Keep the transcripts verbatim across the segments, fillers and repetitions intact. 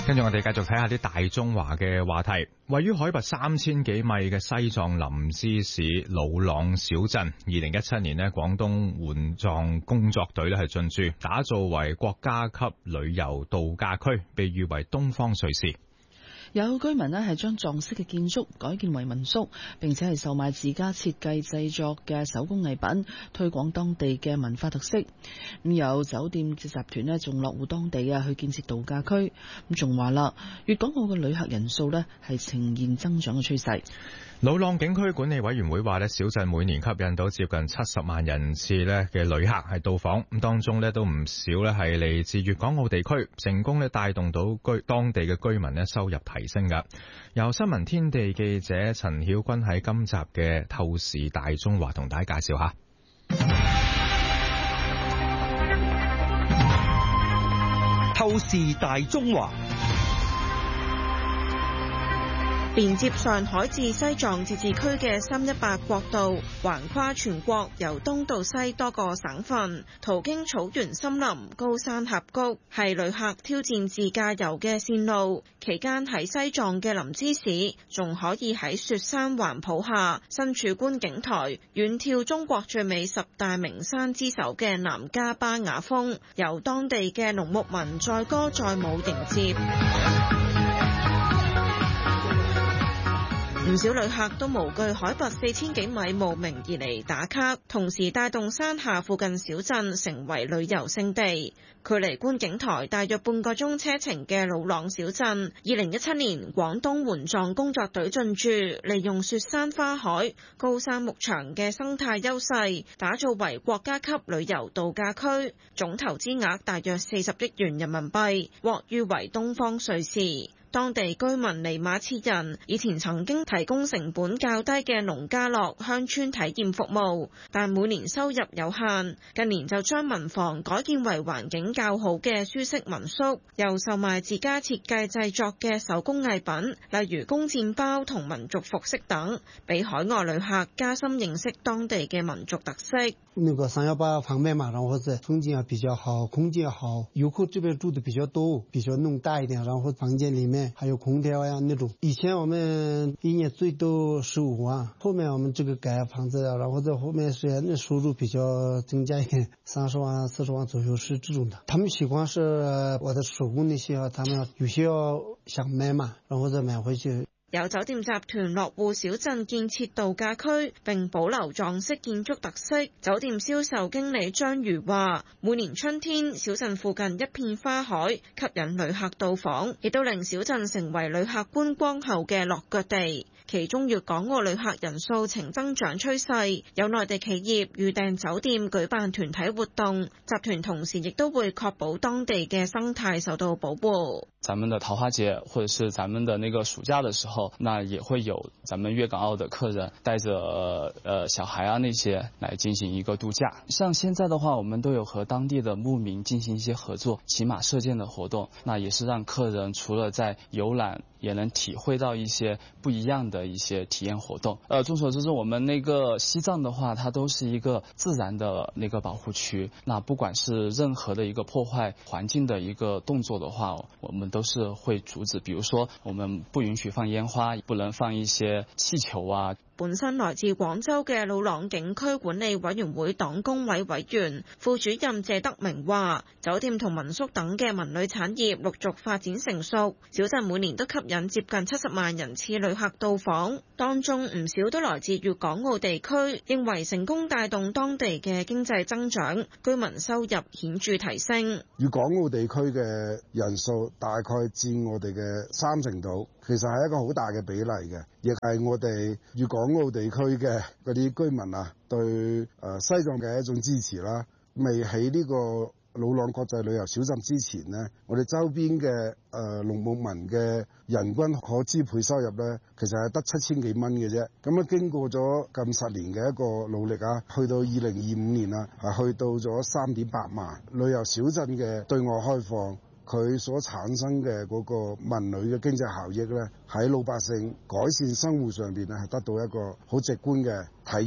跟住我哋繼續睇下啲大中華嘅話題。位於海拔三千幾米嘅西藏林芝市魯朗小鎮，二零一七年呢，廣東援藏工作隊呢係進駐，打造為國家級旅遊度假區，被譽為東方瑞士。 有居民呢係將藏式嘅建築改建為民宿，並且係售賣自家設計製作嘅手工藝品，推廣當地嘅文化特色。咁有酒店嘅集團呢仲落戶當地啊，去建設度假區。咁仲話啦，粵港澳嘅旅客人數呢係呈現增長嘅趨勢。 魯朗景區管理委員會話咧，小鎮每年吸引到接近七十萬人次咧嘅旅客係到訪，咁當中咧都唔少咧係嚟自粵港澳地區，成功咧帶動到居當地嘅居民咧收入提升噶。由新聞天地記者陳曉君喺今集嘅透視大中華同大家介紹下。 透視大中華。 連接上海至西藏自治區嘅三一八國道，橫跨全國，由東到西多個省份，途經草原森林、高山峽谷，係旅客挑戰自駕遊嘅線路。期間喺西藏嘅林芝市，仲可以喺雪山環抱下，身處觀景台，遠眺中國最美十大名山之首嘅南迦巴雅峰，由當地嘅農牧民載歌載舞迎接。唔少旅客都無懼海拔四千幾米慕名而嚟打卡，同時帶動山下附近小鎮成為旅遊勝地。距離觀景台大約半個鐘車程嘅魯朗小鎮，二零一七年廣東援藏工作隊進駐，利用雪山花海、高山牧場嘅生態優勢，打造為國家級旅遊度假區，總投資額大約四十億元人民幣，獲譽為東方瑞士。當地居民尼馬切人以前曾經提供成本較低嘅農家樂鄉村體驗服務，但每年收入有限，近年就將民房改建為環境較好嘅舒適民宿，又售賣自家設計製作嘅手工藝品，例如弓箭包同民族服飾等，俾海外旅客加深認識當地嘅民族特色。 那個三幺八方面嘛，然後是風景啊比較好，空間好，遊客這邊住的比較多，比較弄大一點，然後房間裏面還有空調呀那種。以前我們一年最多十五萬，後面我們這個改房子，然後在後面雖然收入比較增加一點，三十萬四十萬左右是這種的。他們喜歡是我的手工那些，他們有些要想買嘛，然後再買回去。 有酒店集團落戶小鎮建設度假區，並保留藏式建築特色。酒店銷售經理張如話，每年春天小鎮附近一片花海，吸引旅客到訪，亦都令小鎮成為旅客觀光後嘅落腳地。其中粵港澳旅客人數呈增長趨勢，有內地企業預訂酒店舉辦團體活動，集團同時亦都會確保當地嘅生態受到保護。 咱們的桃花節或者是咱們的那個暑假的時候，那也會有咱們粵港澳的客人帶着呃小孩啊那些來進行一個度假。像現在的話，我們都有和當地的牧民進行一些合作，騎馬射箭的活動，那也是讓客人除了在遊覽，也能體會到一些不一樣的一些體驗活動。呃，眾所周知，我們那個西藏的話，它都是一個自然的那個保護區，那不管是任何的一個破壞環境的一個動作的話，我們都是會阻止。比如說，我們不允許放煙花，不能放一些氣球啊。 本身來自廣州嘅魯朗景區管理委員會黨工委委員、副主任謝德明話，酒店同民宿等嘅文旅產業陸續發展成熟，小鎮每年都吸引接近七十萬人次旅客到訪，當中唔少都來自粵港澳地區，認為成功帶動當地嘅經濟增長，居民收入顯著提升。 粵港澳地區嘅人數大概佔我哋嘅三成度，其實係一個好大嘅比例嘅，亦係我哋粵港澳地區嘅嗰啲居民啊，對誒西藏嘅一種支持啦。未喺呢個魯朗國際旅遊小鎮之前呢，我哋周邊嘅誒農牧民嘅人均可支配收入咧，其實係得七千幾蚊嘅啫。咁啊，經過咗近十年嘅一個努力啊，去到二零二五年啊，係去到咗三點八萬。旅遊小鎮嘅對外開放，佢所產生嘅嗰個文旅嘅經濟效益咧，喺老百姓改善生活上邊咧，係得到一個好直觀嘅體驗。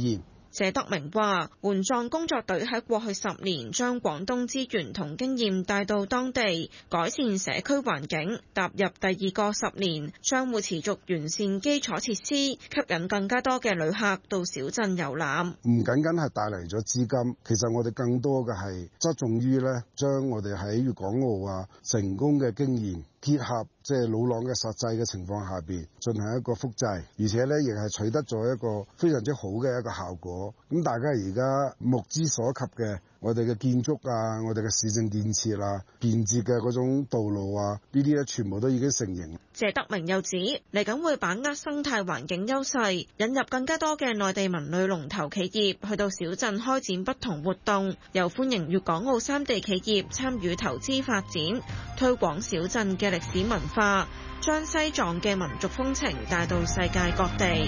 謝德明話：援壯工作隊喺過去十年將廣東資源同經驗帶到當地，改善社區環境。踏入第二個十年，將會持續完善基礎設施，吸引更加多嘅旅客到小鎮遊覽。 唔僅僅係帶嚟咗資金，其實我哋更多嘅係側重於咧，將我哋喺粵港澳啊成功嘅經驗結合即係魯朗嘅實際嘅情況下邊進行一個複製，而且咧亦係取得咗一個非常之好嘅一個效果。咁大家而家目之所及嘅，我哋嘅建築啊，我哋嘅市政建設啊，便捷嘅嗰種道路啊，呢啲咧全部都已經成型。 謝德明又指，嚟緊會把握生態環境優勢，引入更加多嘅內地文旅龍頭企業去到小鎮開展不同活動，又歡迎粵港澳三地企業參與投資發展，推廣小鎮嘅歷史文化，將西藏嘅民族風情帶到世界各地。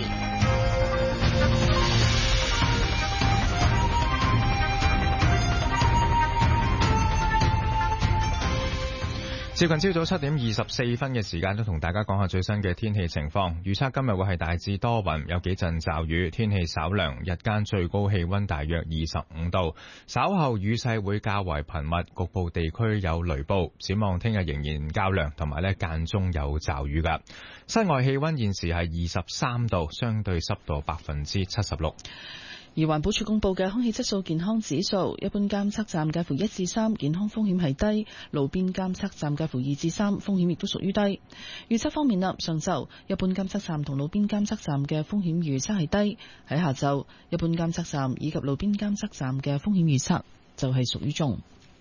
接近朝早七點二十四分嘅時間，都同大家講下最新嘅天氣情況。預測今日會係大致多雲，有幾陣驟雨，天氣稍涼，日間最高氣溫大約二十五度。稍後雨勢會較為頻密，局部地區有雷暴。展望聽日仍然較涼，同埋咧間中有驟雨噶。室外氣溫現時係二十三度，相對濕度百分之七十六。 而環保署公布嘅空氣質素健康指數，一般監測站介乎一至三，健康風險係低；路邊監測站介乎二至三，風險亦都屬於低。預測方面啦，上晝一般監測站同路邊監測站嘅風險預測係低；喺下晝一般監測站以及路邊監測站嘅風險預測就係屬於中。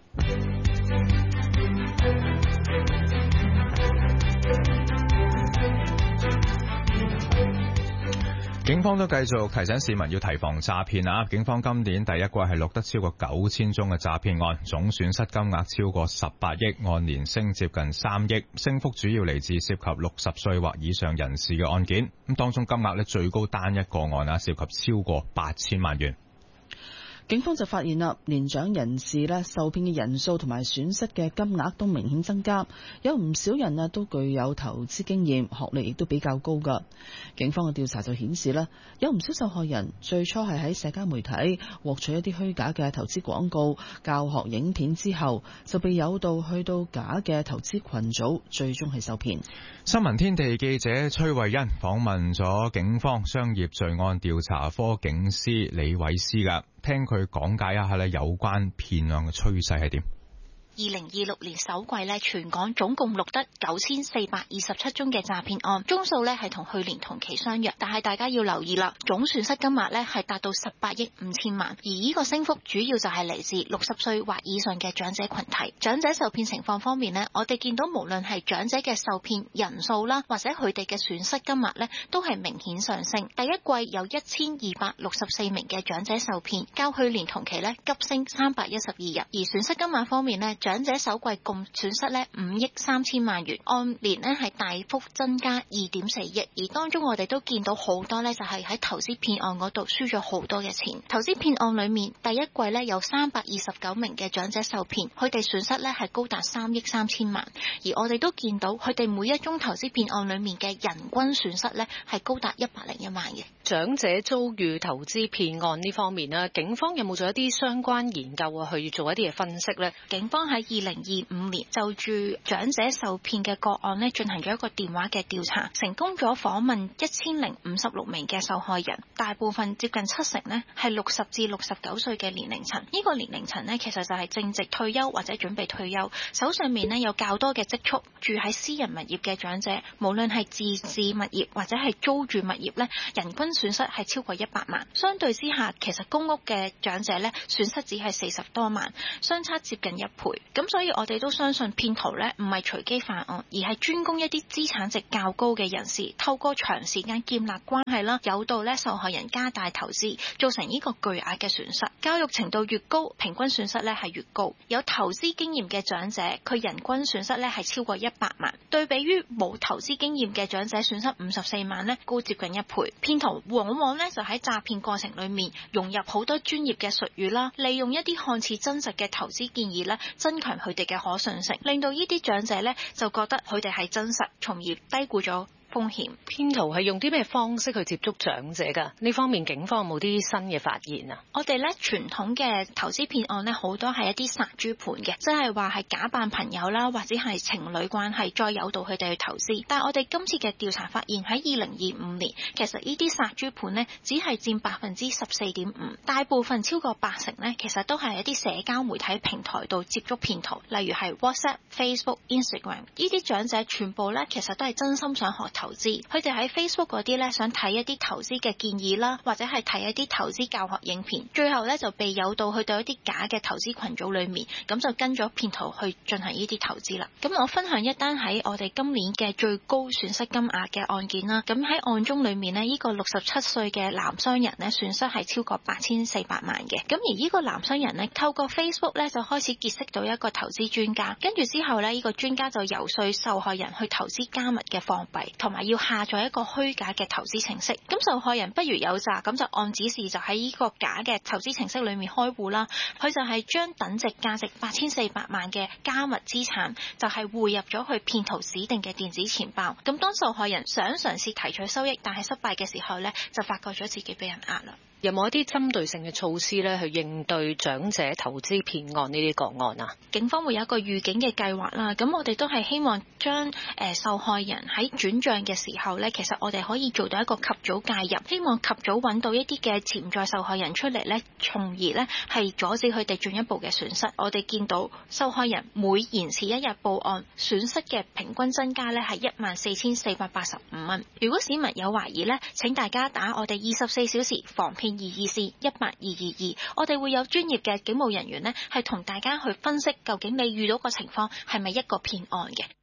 警方都繼續提醒市民要提防詐騙啊！警方今年第一季係錄得超過九千宗嘅詐騙案，總損失金額超過十八億，按年升接近三億，升幅主要嚟自涉及六十歲或以上人士嘅案件。咁當中金額咧最高單一個案啊，涉及超過八千萬元。 警方就發現啦，年長人士咧受騙嘅人數同埋損失嘅金額都明顯增加，有唔少人啊都具有投資經驗，學歷亦都比較高噶。警方嘅調查就顯示啦，有唔少受害人最初係喺社交媒體獲取一啲虛假嘅投資廣告、教學影片之後，就被誘導去到假嘅投資群組，最終係受騙。 新聞天地記者崔慧欣訪問咗警方商業罪案調查科警司李偉思噶。聽佢講解一下咧，有關騙案嘅趨勢係點。 二零二六年首季咧，全港總共錄得九千四百二十七宗嘅詐騙案，宗數咧係同去年同期相若，但係大家要留意啦，總損失金額咧係達到十八億五千萬，而呢個升幅主要就係嚟自六十歲或以上嘅長者群體。長者受騙情況方面呢，我哋見到無論係長者嘅受騙人數啦，或者佢哋嘅損失金額咧，都係明顯上升。第一季有一千二百六十四名嘅長者受騙，較去年同期咧急升三百一十二日，而損失金額方面呢，長者首季共損失咧五億三千萬元，按年咧係大幅增加二點四億，而當中我哋都見到好多咧就係喺投資騙案嗰度輸咗好多嘅錢。投資騙案裏面第一季咧有三百二十九名嘅長者受騙，佢哋損失咧係高達三億三千萬，而我哋都見到佢哋每一宗投資騙案裏面嘅人均損失咧係高達一百零一萬嘅。 長者遭遇投資騙案呢方面咧，警方有冇做一啲相關研究啊，去做一啲嘅分析呢？ 警方喺二零二五年就住長者受騙嘅個案咧進行咗一個電話嘅調查，成功咗訪問一千零五十六名嘅受害人，大部分接近七成咧係六十至六十九歲嘅年齡層。呢、這個年齡層咧其實就係正值退休或者準備退休，手上面咧有較多嘅積蓄，住喺私人物業嘅長者，無論係自置物業或者係租住物業咧，人均損失係超過一百萬。相對之下，其實公屋嘅長者咧損失只係四十多萬，相差接近一倍。咁所以我哋都相信騙徒咧唔係隨機犯案，而係專攻一啲資產值較高嘅人士，透過長時間建立關係啦，誘導咧受害人加大投資，造成呢個巨額嘅損失。教育程度越高，平均損失咧係越高。有投資經驗嘅長者，佢人均損失咧係超過一百萬，對比於冇投資經驗嘅長者損失五十四萬咧，高接近一倍。騙徒往往咧就喺詐騙過程裏面融入好多專業嘅術語啦，利用一啲看似真實嘅投資建議咧，增強佢哋嘅可信性，令到呢啲長者咧就覺得佢哋係真實，從而低估咗風險。 騙徒係用啲咩方式去接觸長者㗎？呢方面警方有冇啲新嘅發現啊？ 我哋咧傳統嘅投資騙案咧，好多係一啲殺豬盤嘅，即係話係假扮朋友啦，或者係情侶關係，再誘導佢哋去投資。但係我哋今次嘅調查發現，喺二零二五年，其實呢啲殺豬盤呢，只係佔百分之十四點五，大部分超過八成呢，其實都係一啲社交媒體平台度接觸騙徒，例如係 WhatsApp、Facebook、Instagram 呢啲長者全部呢，其實都係真心想學投資，佢哋喺 Facebook 嗰啲呢，想睇一啲投資嘅建議啦，或者係睇一啲投資教學影片，最後呢，就被誘導去到一啲假嘅投資群組裏面，咁就跟咗騙徒去進行呢啲投資啦。咁我分享一單喺我哋今年嘅最高損失金額嘅案件啦。咁喺案中裏面呢，呢個六十七歲嘅男商人呢，損失係超過八千四百萬嘅。咁而呢個男商人呢，透過 Facebook 呢，就開始結識到一個投資專家，跟住之後呢，呢個專家就遊說受害人去投資加密嘅貨幣，同埋要下載一個虛假嘅投資程式。咁受害人不如有詐，咁就按指示就喺呢個假嘅投資程式裏面開戶啦。佢就係將等值價值八千四百萬嘅加密資產，就係匯入咗去騙徒指定嘅電子錢包。咁當受害人想嘗試提取收益，但係失敗嘅時候呢，就發覺咗自己俾人呃啦。 有冇一啲針對性嘅措施咧，去應對長者投資騙案呢啲個案啊？ 警方會有一個預警嘅計劃啦，咁我哋都係希望將誒、呃、受害人喺轉賬嘅時候咧，其實我哋可以做到一個及早介入，希望及早揾到一啲嘅潛在受害人出嚟咧，從而咧係阻止佢哋進一步嘅損失。我哋見到受害人每延遲一日報案，損失嘅平均增加咧係一萬四千四百八十五蚊。如果市民有懷疑咧，請大家打我哋二十四小時防騙二二四一八二二二，我哋會有專業嘅警務人員呢，係同大家去分析究竟你遇到個情況係咪一個騙案嘅。